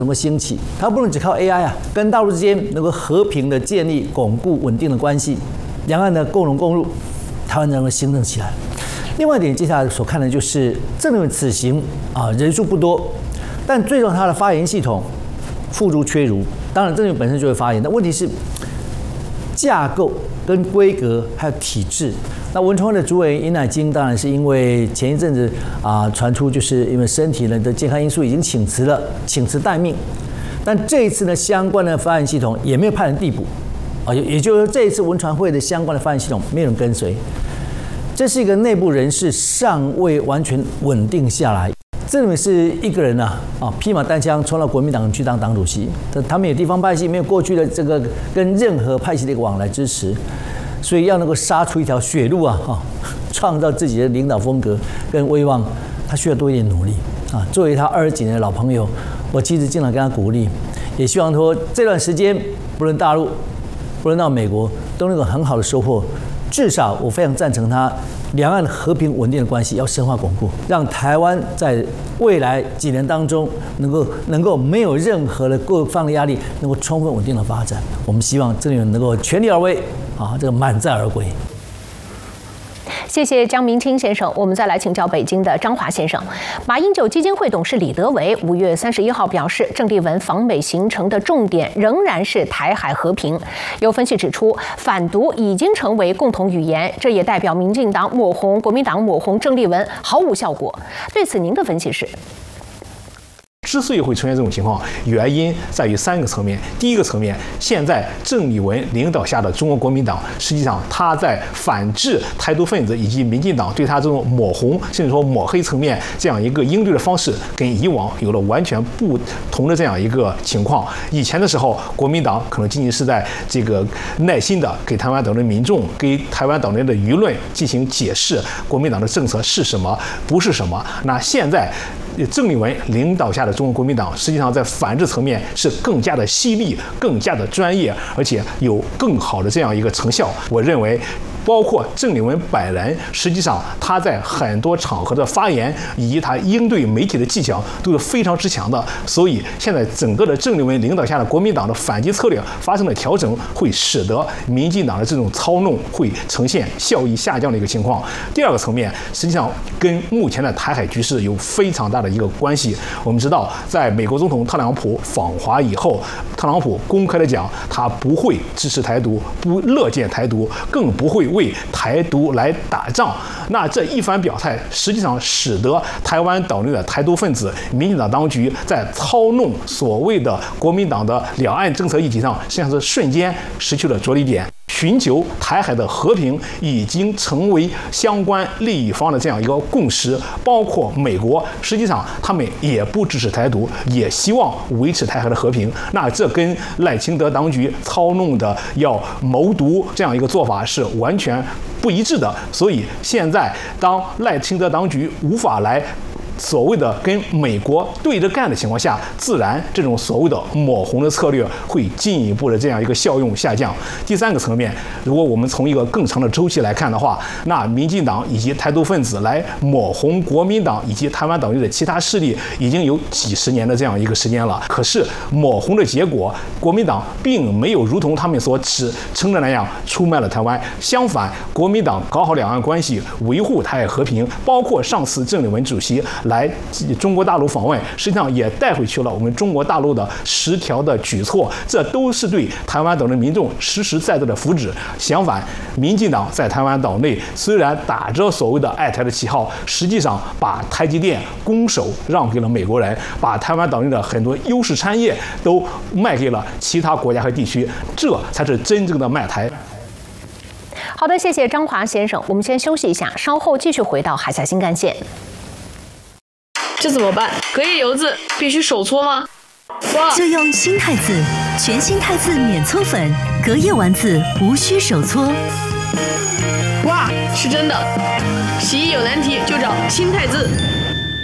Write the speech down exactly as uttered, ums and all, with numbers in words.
能够兴起，它不能只靠 A I 啊，跟大陆之间能够和平的建立、巩固、稳定的关系，两岸的共荣共荣，台湾能够兴盛起来。另外一点，接下来所看的就是郑丽文此行啊，人数不多，但最终他的发言系统负如缺如。当然，郑丽文本身就会发言，但问题是架构跟规格还有体制。那文传会的主委尹乃菁当然是因为前一阵子啊传出，就是因为身体呢的健康因素已经请辞了，请辞待命。但这一次呢，相关的发言系统也没有派人递补啊，也也就是说这一次文传会的相关的发言系统没有人跟随，这是一个内部人士尚未完全稳定下来。郑丽文是一个人啊啊披马单枪冲到国民党去当党主席，他们有地方派系，没有过去的这个跟任何派系的一个往来支持。所以要能够杀出一条血路啊，哈，创造自己的领导风格跟威望，他需要多一点努力啊。作为他二十几年的老朋友，我其实经常跟他鼓励，也希望说这段时间不论大陆，不论到美国，都能够很好的收获。至少我非常赞成他两岸和平稳定的关系要深化巩固，让台湾在未来几年当中能够能够没有任何的各方的压力，能够充分稳定的发展。我们希望郑丽文能够全力而为。啊，这个满载而归。 谢谢江明清先生。我们再来请教北京的张华先生。马英九基金会董事李德维五月三十一号表示，郑丽文访美行程的重点仍然是台海和平。有分析指出，反独已经成为共同语言，这也代表民进党抹红国民党抹红郑丽文毫无效果。对此，您的分析是？ 之所以会出现这种情况，原因在于三个层面。第一个层面，现在郑丽文领导下的中国国民党，实际上他在反制台独分子以及民进党对他这种抹红甚至说抹黑层面这样一个应对的方式，跟以往有了完全不同的这样一个情况。以前的时候，国民党可能仅仅是在这个耐心的给台湾岛内民众、给台湾岛内的舆论进行解释，国民党的政策是什么，不是什么。那现在郑丽文领导下的中国国民党，实际上在反制层面是更加的犀利、更加的专业，而且有更好的这样一个成效。我认为，包括郑丽文本人，实际上他在很多场合的发言以及他应对媒体的技巧都是非常之强的。所以现在整个的郑丽文领导下的国民党的反击策略发生了调整，会使得民进党的这种操弄会呈现效益下降的一个情况。第二个层面，实际上跟目前的台海局势有非常大的一个关系。我们知道，在美国总统特朗普访华以后，特朗普公开的讲，他不会支持台独，不乐见台独，更不会为台独来打仗。那这一番表态，实际上使得台湾岛内的台独分子、民进党当局在操弄所谓的国民党的两岸政策议题上，实际上是瞬间失去了着力点。寻求台海的和平已经成为相关利益方的这样一个共识，包括美国，实际上他们也不支持台独，也希望维持台海的和平。那这跟赖清德当局操弄的要谋独这样一个做法是完全不一致的。所以现在当赖清德当局无法来所谓的跟美国对着干的情况下，自然这种所谓的抹红的策略会进一步的这样一个效用下降。第三个层面，如果我们从一个更长的周期来看的话，那民进党以及台独分子来抹红国民党以及台湾岛内的其他势力已经有几十年的这样一个时间了。可是抹红的结果，国民党并没有如同他们所指称的那样出卖了台湾，相反，国民党搞好两岸关系，维护台海和平，包括上次郑丽文主席来中国大陆访问，实际上也带回去了我们中国大陆的十条的举措，这都是对台湾岛的民众实实在在的福祉。相反，民进党在台湾岛内虽然打着所谓的爱台的旗号，实际上把台积电拱手让给了美国人，把台湾岛内的很多优势产业都卖给了其他国家和地区，这才是真正的卖台。 好的，谢谢张华先生。我们先休息一下，稍后继续回到海峡新干线。 这怎么办？隔夜油渍必须手搓吗？哇！ 就用新泰字，全新泰字免搓粉，隔夜丸子无需手搓。 哇，是真的！洗衣有难题就找新泰字。